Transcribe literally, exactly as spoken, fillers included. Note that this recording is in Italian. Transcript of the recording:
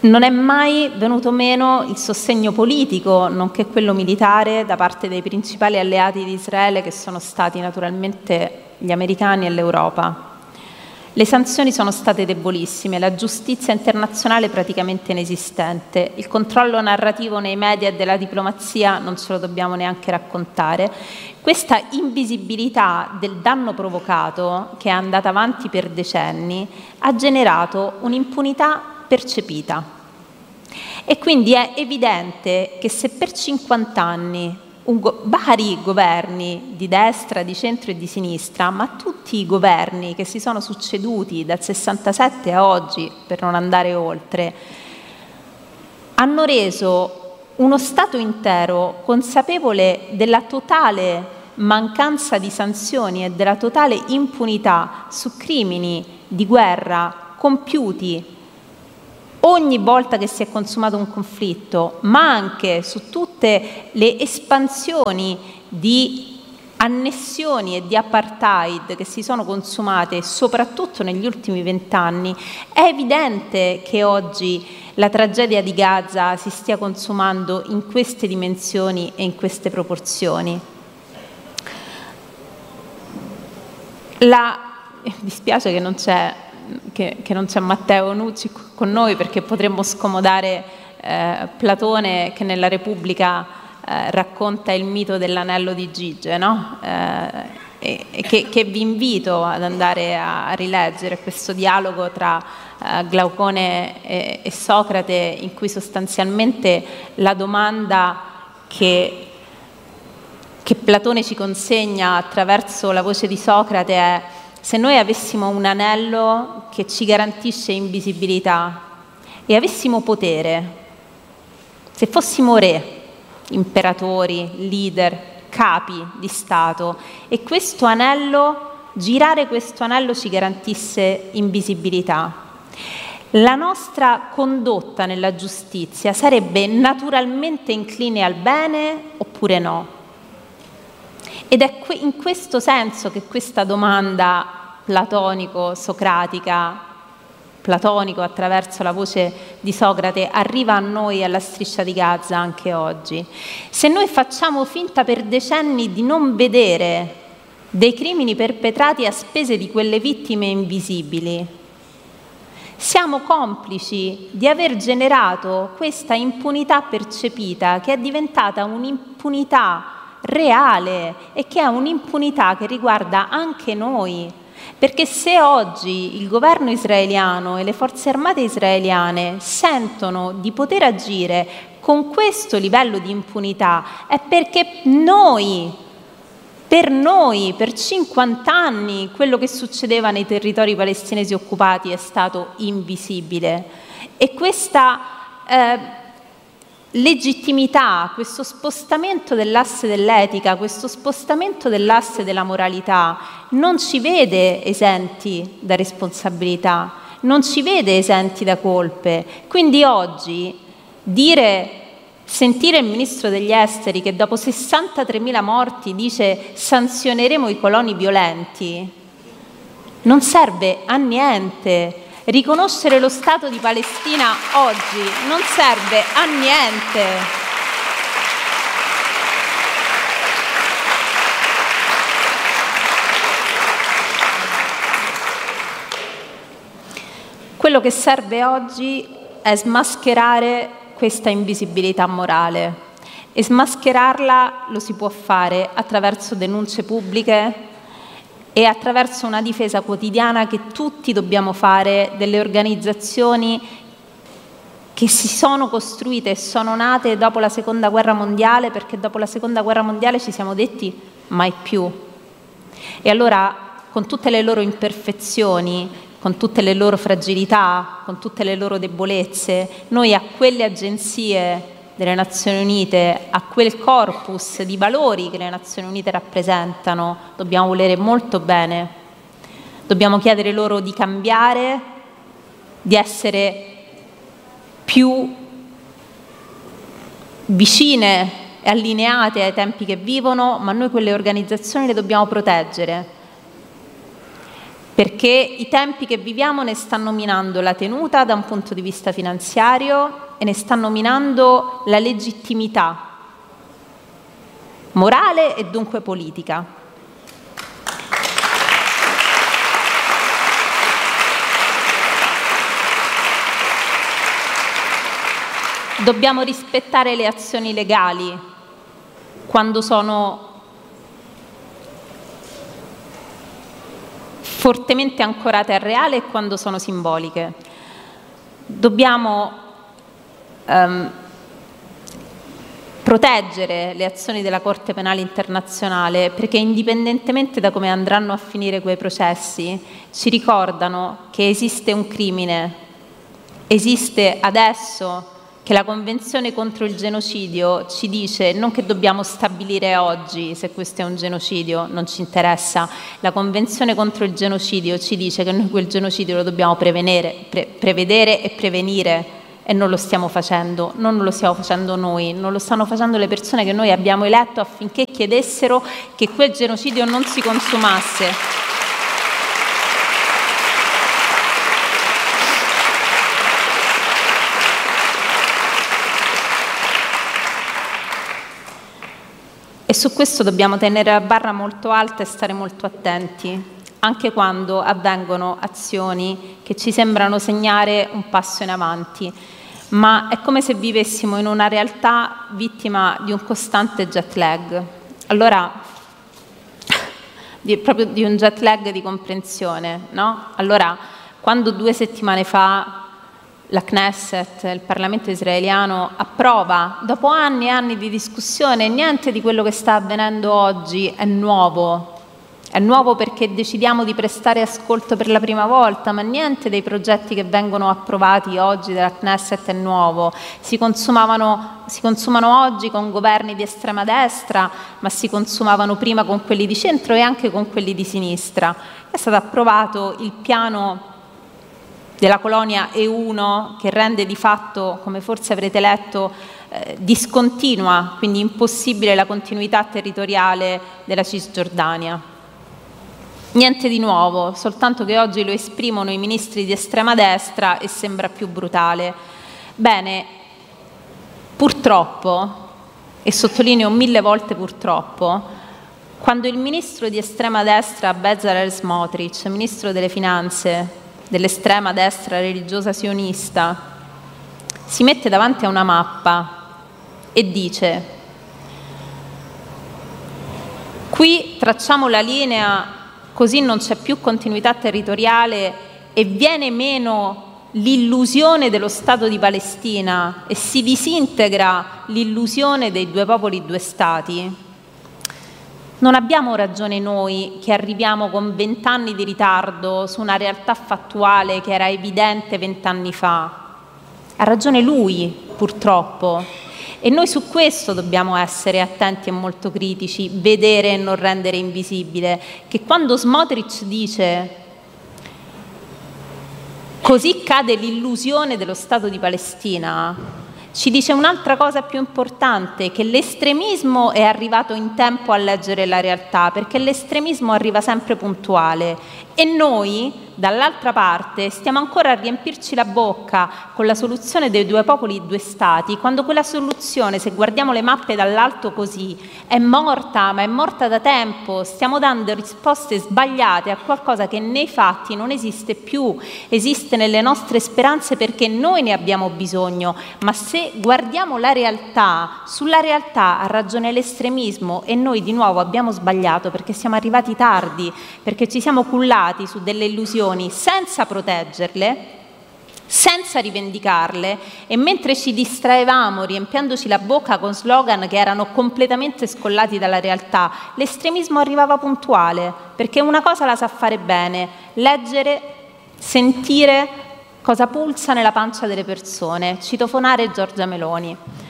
Non è mai venuto meno il sostegno politico, nonché quello militare, da parte dei principali alleati di Israele, che sono stati naturalmente gli americani e l'Europa. Le sanzioni sono state debolissime, la giustizia internazionale praticamente inesistente, il controllo narrativo nei media e della diplomazia non ce lo dobbiamo neanche raccontare. Questa invisibilità del danno provocato, che è andata avanti per decenni, ha generato un'impunità percepita. E quindi è evidente che se per cinquanta anni un go- vari governi di destra, di centro e di sinistra, ma tutti i governi che si sono succeduti dal sessantasette a oggi, per non andare oltre, hanno reso uno Stato intero consapevole della totale mancanza di sanzioni e della totale impunità su crimini di guerra compiuti ogni volta che si è consumato un conflitto, ma anche su tutte le espansioni di annessioni e di apartheid che si sono consumate soprattutto negli ultimi vent'anni, è evidente che oggi la tragedia di Gaza si stia consumando in queste dimensioni e in queste proporzioni. La... Mi dispiace che non c'è Che, che non c'è Matteo Nucci con noi, perché potremmo scomodare eh, Platone, che nella Repubblica eh, racconta il mito dell'anello di Gige, no? eh, e, e che, che vi invito ad andare a, a rileggere, questo dialogo tra eh, Glaucone e, e Socrate, in cui sostanzialmente la domanda che, che Platone ci consegna attraverso la voce di Socrate è: se noi avessimo un anello che ci garantisce invisibilità e avessimo potere, se fossimo re, imperatori, leader, capi di Stato, e questo anello, girare questo anello ci garantisse invisibilità, la nostra condotta nella giustizia sarebbe naturalmente incline al bene oppure no? Ed è in questo senso che questa domanda platonico-socratica, platonico attraverso la voce di Socrate, arriva a noi alla Striscia di Gaza anche oggi. Se noi facciamo finta per decenni di non vedere dei crimini perpetrati a spese di quelle vittime invisibili, siamo complici di aver generato questa impunità percepita, che è diventata un'impunità reale e che è un'impunità che riguarda anche noi, perché se oggi il governo israeliano e le forze armate israeliane sentono di poter agire con questo livello di impunità, è perché noi, per noi, per cinquanta anni, quello che succedeva nei territori palestinesi occupati è stato invisibile. E questa eh, legittimità, questo spostamento dell'asse dell'etica, questo spostamento dell'asse della moralità non ci vede esenti da responsabilità, non ci vede esenti da colpe. Quindi oggi dire, sentire il Ministro degli Esteri che dopo sessantatremila morti dice sanzioneremo i coloni violenti, non serve a niente. Riconoscere lo Stato di Palestina oggi non serve a niente. Quello che serve oggi è smascherare questa invisibilità morale, e smascherarla lo si può fare attraverso denunce pubbliche e attraverso una difesa quotidiana che tutti dobbiamo fare delle organizzazioni che si sono costruite e sono nate dopo la Seconda Guerra Mondiale, perché dopo la Seconda Guerra Mondiale ci siamo detti mai più. E allora, con tutte le loro imperfezioni, con tutte le loro fragilità, con tutte le loro debolezze, noi a quelle agenzie delle Nazioni Unite, a quel corpus di valori che le Nazioni Unite rappresentano, dobbiamo volere molto bene. Dobbiamo chiedere loro di cambiare, di essere più vicine e allineate ai tempi che vivono, ma noi quelle organizzazioni le dobbiamo proteggere. perché i tempi che viviamo ne stanno minando la tenuta da un punto di vista finanziario e ne stanno minando la legittimità morale e dunque politica. Dobbiamo rispettare le azioni legali quando sono fortemente ancorate al reale e quando sono simboliche. Dobbiamo um, proteggere le azioni della Corte Penale Internazionale, perché indipendentemente da come andranno a finire quei processi, ci ricordano che esiste un crimine, esiste adesso che la Convenzione contro il genocidio ci dice non che dobbiamo stabilire oggi se questo è un genocidio, non ci interessa. La Convenzione contro il genocidio ci dice che noi quel genocidio lo dobbiamo prevenire, pre- prevedere e prevenire, e non lo stiamo facendo, non lo stiamo facendo noi, non lo stanno facendo le persone che noi abbiamo eletto affinché chiedessero che quel genocidio non si consumasse. E su questo dobbiamo tenere la barra molto alta e stare molto attenti, anche quando avvengono azioni che ci sembrano segnare un passo in avanti, ma è come se vivessimo in una realtà vittima di un costante jet lag. Allora, di, proprio di un jet lag di comprensione, no? Allora, quando due settimane fa la Knesset, il Parlamento israeliano, approva, dopo anni e anni di discussione, niente di quello che sta avvenendo oggi è nuovo. È nuovo perché decidiamo di prestare ascolto per la prima volta, ma niente dei progetti che vengono approvati oggi dalla Knesset è nuovo. Si consumavano, si consumano oggi con governi di estrema destra, ma si consumavano prima con quelli di centro e anche con quelli di sinistra. È stato approvato il piano della colonia E uno, che rende di fatto, come forse avrete letto, eh, discontinua, quindi impossibile la continuità territoriale della Cisgiordania. Niente di nuovo, soltanto che oggi lo esprimono i ministri di estrema destra e sembra più brutale. Bene, purtroppo, e sottolineo mille volte purtroppo, quando il ministro di estrema destra Bezalel Smotrich, ministro delle finanze dell'estrema destra religiosa sionista, si mette davanti a una mappa e dice: qui tracciamo la linea così non c'è più continuità territoriale e viene meno l'illusione dello Stato di Palestina e si disintegra l'illusione dei due popoli, due stati. Non abbiamo ragione noi che arriviamo con vent'anni di ritardo su una realtà fattuale che era evidente vent'anni fa. Ha ragione lui, purtroppo. E noi su questo dobbiamo essere attenti e molto critici, vedere e non rendere invisibile, che quando Smotrich dice così cade l'illusione dello Stato di Palestina, ci dice un'altra cosa più importante, che l'estremismo è arrivato in tempo a leggere la realtà, perché l'estremismo arriva sempre puntuale e noi dall'altra parte stiamo ancora a riempirci la bocca con la soluzione dei due popoli, due stati, quando quella soluzione, se guardiamo le mappe dall'alto così, è morta, ma è morta da tempo. Stiamo dando risposte sbagliate a qualcosa che nei fatti non esiste più, esiste nelle nostre speranze perché noi ne abbiamo bisogno, ma se guardiamo la realtà, sulla realtà ha ragione l'estremismo e noi di nuovo abbiamo sbagliato perché siamo arrivati tardi, perché ci siamo cullati su delle illusioni senza proteggerle, senza rivendicarle, e mentre ci distraevamo riempiendoci la bocca con slogan che erano completamente scollati dalla realtà, l'estremismo arrivava puntuale, perché una cosa la sa fare bene: leggere, sentire cosa pulsa nella pancia delle persone. Citofonare Giorgia Meloni.